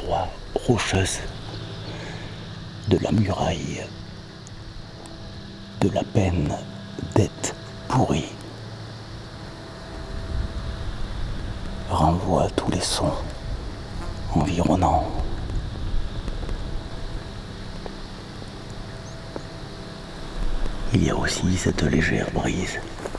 paroi rocheuse de la muraille de la peine d'être pourri renvoie tous les sons environnants. Il y a aussi cette légère brise